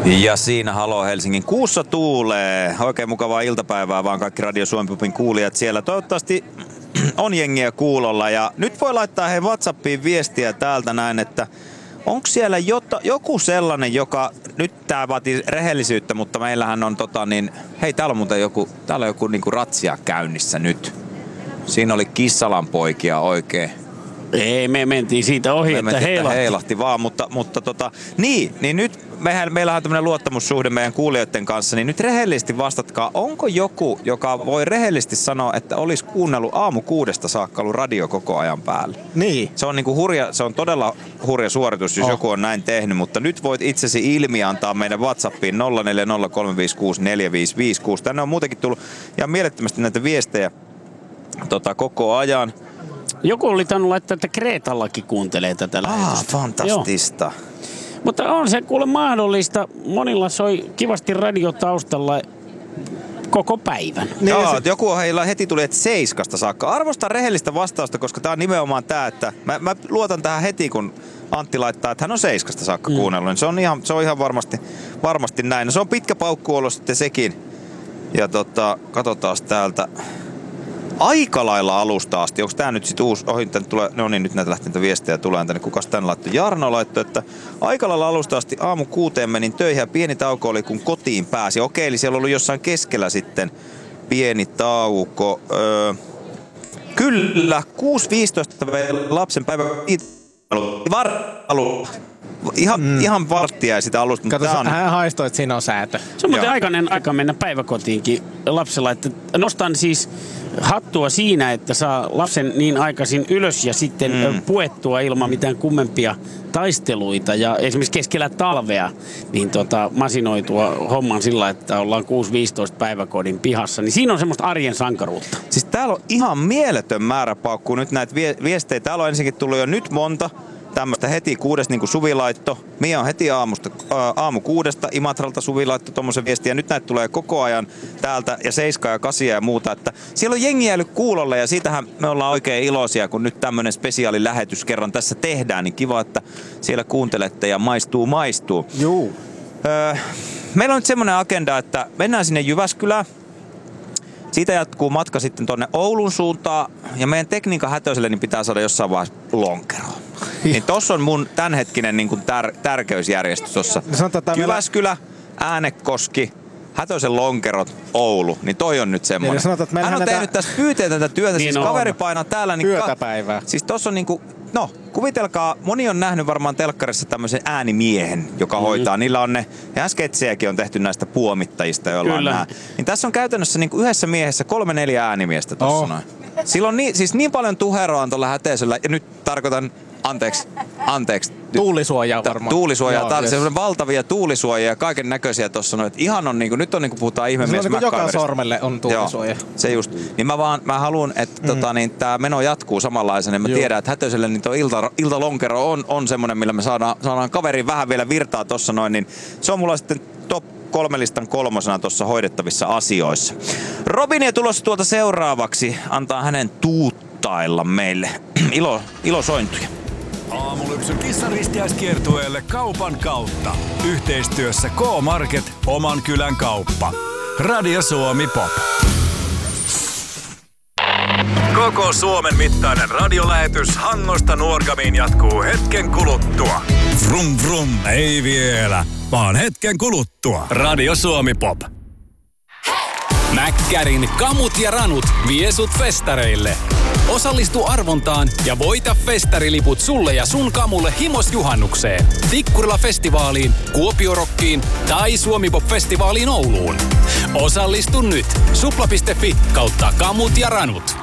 Ja siinä Halo Helsingin kuussa tuulee. Oikein mukavaa iltapäivää vaan kaikki Radio Suomi-popin kuulijat siellä. Toivottavasti on jengiä kuulolla. Ja nyt voi laittaa hei WhatsAppiin viestiä täältä näin, että onko siellä joku sellainen, joka, nyt tää vaatii rehellisyyttä, mutta meillähän on hei täällä on muuten joku niinku ratsia käynnissä nyt. Siinä oli Kissalan poikia oikein. Ei, me mentiin siitä ohi, että heilahti vaan, mutta niin nyt meillähän on tämmöinen luottamussuhde meidän kuulijoiden kanssa, niin nyt rehellisesti vastatkaa, onko joku, joka voi rehellisesti sanoa, että olisi kuunnellut aamu 6 saakka ollut radio koko ajan päällä? Niin. Se on niinku se on todella hurja suoritus, jos joku on näin tehnyt, mutta nyt voit itsesi ilmi antaa meidän WhatsAppiin 0403564556. Tänne on muutenkin tullut ihan mielettömästi näitä viestejä koko ajan. Joku oli tainnut laittaa, että Kreetallakin kuuntelee tätä lähetystä. Fantastista. Joo. Mutta on se kuule mahdollista. Monilla soi kivasti radio taustalla koko päivän. Joo, joku heillä heti tuli, että 7 saakka. Arvostan rehellistä vastausta, koska tää on nimenomaan tää, että mä luotan tähän heti, kun Antti laittaa, että hän on 7 saakka kuunnellut. Niin se on ihan varmasti näin. No, se on pitkä paukku ollut sitten sekin. Ja katsotaan täältä. Aika lailla alusta asti. Onko tää nyt sit uusi? No niin, nyt näitä lähtee viestejä tulee tänne. Kukas tän laittoi? Jarno laittoi, että aika lailla alusta asti aamu 6 menin töihin ja pieni tauko oli, kun kotiin pääsi. Okei, eli siellä oli jossain keskellä sitten pieni tauko. Kyllä, 6.15 lapsen päivä. Ihan varttia ja sitä alusta. Kato, hän haistoi, että siinä on säätö. Se on muuten aika mennä päiväkotiinkin lapsella, että nostan siis hattua siinä, että saa lapsen niin aikaisin ylös ja sitten puettua ilman mitään kummempia taisteluita ja esimerkiksi keskellä talvea niin masinoitua homman sillä, että ollaan 6.15 päiväkodin pihassa, niin siinä on semmoista arjen sankaruutta. Siis täällä on ihan mieletön määrä paukkuu nyt näitä viestejä. Täällä on ensinnäkin tullut jo nyt monta. Tämmöistä heti 6 niin kuin Suvi laitto. Mia on heti aamu 6 Imatralta Suvi laitto tommosen viestiä. Ja nyt näitä tulee koko ajan täältä ja 7 ja 8 ja muuta. Että siellä on jengiä ollut kuulolla ja siitähän me ollaan oikein iloisia, kun nyt tämmönen spesiaalilähetys kerran tässä tehdään. Niin kiva, että siellä kuuntelette ja maistuu. Juu. Meillä on nyt semmoinen agenda, että mennään sinne Jyväskylään. Siitä jatkuu matka sitten tonne Oulun suuntaan ja meidän tekniikan hätöiselle niin pitää saada jossain vaiheessa lonkeroon. Niin tossa on mun tämänhetkinen niin kuin tärkeysjärjestys tossa. Jyväskylä, Äänekoski, Hätöisen lonkerot, Oulu. Niin toi on nyt semmoinen. Hän on tehnyt tästä pyyteetöntä työtä, niin siis kaveri painaa täällä. Niin Yötäpäivää. Siis tossa on niinku, kuvitelkaa, moni on nähnyt varmaan telkkarissa tämmöisen äänimiehen, joka hoitaa. Niillä on ja sketsejäkin on tehty näistä puomittajista, joilla on nämä. Niin tässä on käytännössä niinku yhdessä miehessä 3-4 äänimiestä tossa noin. Sillä on niin paljon tuheroa on tuolla Häteisellä, ja nyt tarkoitan, anteeksi. Tuulisuojaa varmaan. Tuulisuojaa. Täällä on valtavia tuulisuojia ja kaiken näköisiä tossa noin. Ihan on niinku, nyt on niinku puhutaan ihmemies MacGyverista. Joka sormelle on tuulisuoja. Joo, se just. Niin mä haluan, että tää meno jatkuu samanlaisena. Mä tiedän, että Hätöiselle niin tuo iltalonkero on semmonen, millä me saadaan kaverin vähän vielä virtaa tossa noin. Niin se on mulla sitten top 3 listan 3 tuossa hoidettavissa asioissa. Robin tulossa tuolta seuraavaksi. Antaa hänen tuuttailla meille ilosointuja. Aamulypsyn kissaristiäiskiertueelle kaupan kautta. Yhteistyössä K-Market, oman kylän kauppa. Radio Suomi Pop. Koko Suomen mittainen radiolähetys Hangosta Nuorgamiin jatkuu hetken kuluttua. Vrum vrum, ei vielä, vaan hetken kuluttua. Radio Suomi Pop. Mäkkärin kamut ja ranut vie sut festareille. Osallistu arvontaan ja voita festariliput sulle ja sun kamulle himosjuhannukseen, Tikkurila-festivaaliin, Kuopiorokkiin tai Suomi-pop-festivaaliin Ouluun. Osallistu nyt. supla.fi/kamut ja ranut.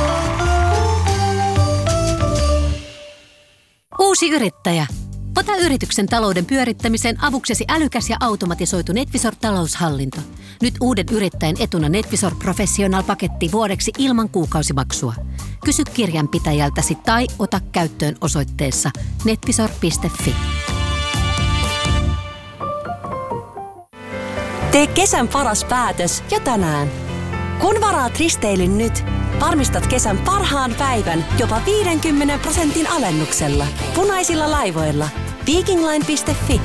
Uusi yrittäjä. Ota yrityksen talouden pyörittämiseen avuksesi älykäs ja automatisoitu NetVisor-taloushallinto. Nyt uuden yrittäjän etuna NetVisor Professional-paketti vuodeksi ilman kuukausimaksua. Kysy kirjanpitäjältäsi tai ota käyttöön osoitteessa netvisor.fi. Tee kesän paras päätös jo tänään. Kun varaat risteilyn nyt, varmistat kesän parhaan päivän jopa 50% alennuksella. Punaisilla laivoilla. Vikingline.fi